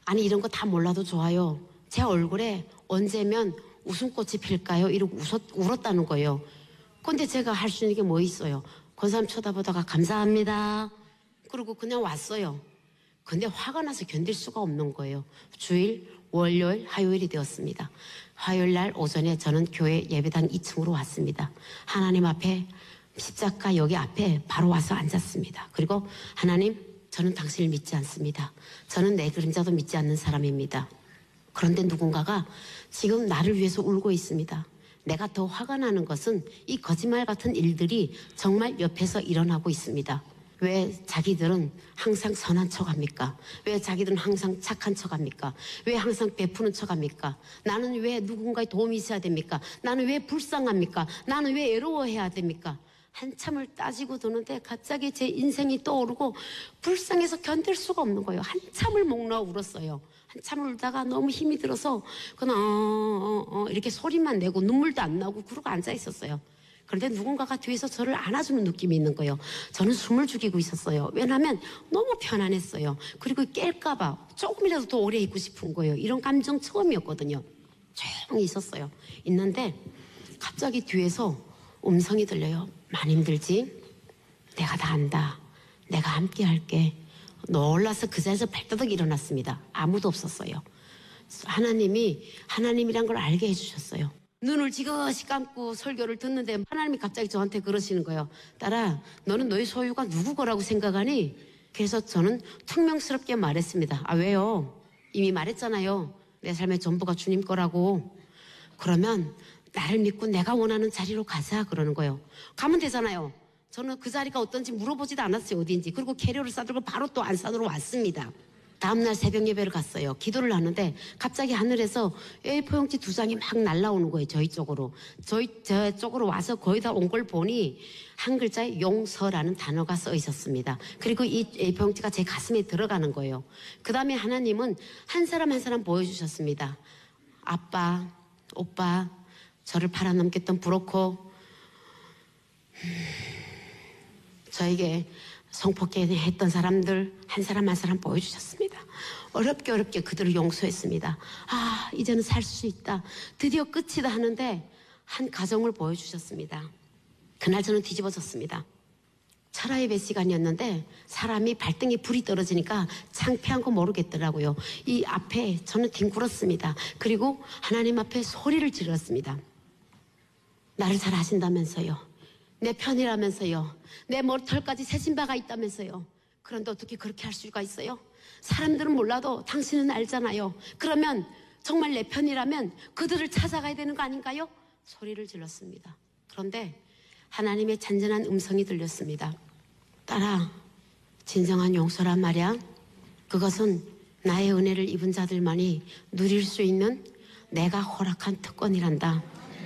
아니 이런 거 다 몰라도 좋아요. 제 얼굴에 언제면 웃음꽃이 필까요? 이러고 울었다는 거예요. 근데 제가 할 수 있는 게 뭐 있어요? 권사님 쳐다보다가 감사합니다. 그리고 그냥 왔어요. 근데 화가 나서 견딜 수가 없는 거예요. 주일, 월요일, 화요일이 되었습니다. 화요일 날 오전에 저는 교회 예배당 2층으로 왔습니다. 하나님 앞에 십자가 여기 앞에 바로 와서 앉았습니다. 그리고 하나님, 저는 당신을 믿지 않습니다. 저는 내 그림자도 믿지 않는 사람입니다. 그런데 누군가가 지금 나를 위해서 울고 있습니다. 내가 더 화가 나는 것은 이 거짓말 같은 일들이 정말 옆에서 일어나고 있습니다. 왜 자기들은 항상 선한 척합니까? 왜 자기들은 항상 착한 척합니까? 왜 항상 베푸는 척합니까? 나는 왜 누군가의 도움이 있어야 됩니까? 나는 왜 불쌍합니까? 나는 왜 외로워해야 됩니까? 한참을 따지고 도는데 갑자기 제 인생이 떠오르고 불쌍해서 견딜 수가 없는 거예요. 한참을 목 놓아 울었어요. 한참을 울다가 너무 힘이 들어서 그냥 이렇게 소리만 내고 눈물도 안 나고 그러고 앉아 있었어요. 그런데 누군가가 뒤에서 저를 안아주는 느낌이 있는 거예요. 저는 숨을 죽이고 있었어요. 왜냐하면 너무 편안했어요. 그리고 깰까봐 조금이라도 더 오래 있고 싶은 거예요. 이런 감정 처음이었거든요. 조용히 있었어요. 있는데 갑자기 뒤에서 음성이 들려요. 많이 힘들지? 내가 다 안다. 내가 함께 할게. 놀라서 그 자리에서 발더덕 일어났습니다. 아무도 없었어요. 하나님이란 걸 알게 해주셨어요. 눈을 지그시 감고 설교를 듣는데 하나님이 갑자기 저한테 그러시는 거예요. 딸아, 너는 너의 소유가 누구 거라고 생각하니? 그래서 저는 퉁명스럽게 말했습니다. 아, 왜요? 이미 말했잖아요. 내 삶의 전부가 주님 거라고. 그러면 나를 믿고 내가 원하는 자리로 가자 그러는 거예요. 가면 되잖아요. 저는 그 자리가 어떤지 물어보지도 않았어요. 어디인지. 그리고 캐리어를 싸들고 바로 또 안산으로 왔습니다. 다음날 새벽 예배를 갔어요. 기도를 하는데 갑자기 하늘에서 A4 용지 2장이 막 날라오는 거예요. 저희 쪽으로. 저 쪽으로 와서 거의 다 온 걸 보니 한 글자에 용서라는 단어가 써 있었습니다. 그리고 이 A4 용지가 제 가슴에 들어가는 거예요. 그 다음에 하나님은 한 사람 한 사람 보여주셨습니다. 아빠, 오빠, 저를 팔아넘겼던 브로커, 저에게 성폭행했던 사람들 한 사람 한 사람 보여주셨습니다. 어렵게 그들을 용서했습니다. 아, 이제는 살 수 있다. 드디어 끝이다 하는데 한 가정을 보여주셨습니다. 그날 저는 뒤집어졌습니다. 철야 예배 시간이었는데 사람이 발등에 불이 떨어지니까 창피한 거 모르겠더라고요. 이 앞에 저는 뒹굴었습니다. 그리고 하나님 앞에 소리를 질렀습니다. 나를 잘 아신다면서요. 내 편이라면서요. 내 머리털까지 새진 바가 있다면서요. 그런데 어떻게 그렇게 할 수가 있어요? 사람들은 몰라도 당신은 알잖아요. 그러면 정말 내 편이라면 그들을 찾아가야 되는 거 아닌가요? 소리를 질렀습니다. 그런데 하나님의 잔잔한 음성이 들렸습니다. 딸아, 진정한 용서란 말이야. 그것은 나의 은혜를 입은 자들만이 누릴 수 있는 내가 허락한 특권이란다.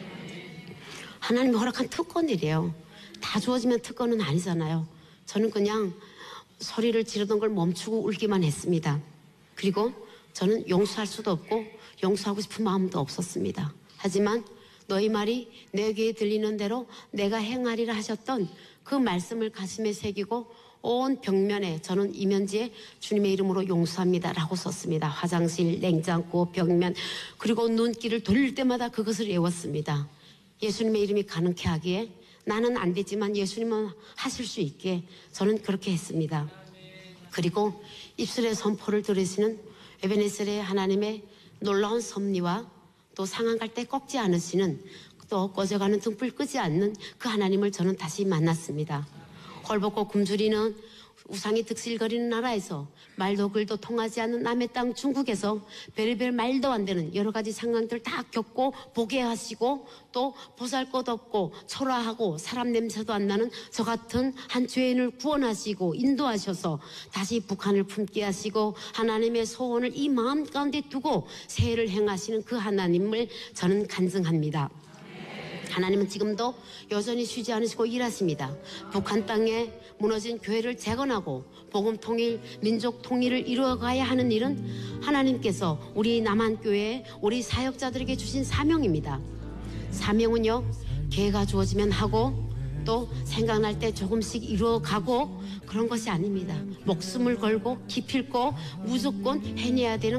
하나님이 허락한 특권이래요. 다 주어지면 특권은 아니잖아요. 저는 그냥 소리를 지르던 걸 멈추고 울기만 했습니다. 그리고 저는 용서할 수도 없고 용서하고 싶은 마음도 없었습니다. 하지만 너희 말이 내 귀에 들리는 대로 내가 행하리라 하셨던 그 말씀을 가슴에 새기고 온 벽면에 저는 이면지에 주님의 이름으로 용서합니다 라고 썼습니다. 화장실, 냉장고, 벽면, 그리고 눈길을 돌릴 때마다 그것을 외웠습니다. 예수님의 이름이 가능케 하기에 나는 안 되지만 예수님은 하실 수 있게 저는 그렇게 했습니다. 그리고 입술에 선포를 들으시는 에베네셀의 하나님의 놀라운 섭리와 또 상한 갈 때 꺾지 않으시는 또 꺼져가는 등불 끄지 않는 그 하나님을 저는 다시 만났습니다. 헐벗고 굶주리는 우상이 득실거리는 나라에서 말도 글도 통하지 않는 남의 땅 중국에서 별의별 말도 안 되는 여러 가지 상황들 다 겪고 보게 하시고 또 보살것 없고 초라하고 사람 냄새도 안 나는 저 같은 한 죄인을 구원하시고 인도하셔서 다시 북한을 품게 하시고 하나님의 소원을 이 마음 가운데 두고 새해를 행하시는 그 하나님을 저는 간증합니다. 하나님은 지금도 여전히 쉬지 않으시고 일하십니다. 북한 땅에 무너진 교회를 재건하고 복음 통일, 민족 통일을 이루어가야 하는 일은 하나님께서 우리 남한교회, 우리 사역자들에게 주신 사명입니다. 사명은요, 기회가 주어지면 하고 또 생각날 때 조금씩 이루어가고 그런 것이 아닙니다. 목숨을 걸고 기필코 무조건 해내야 되는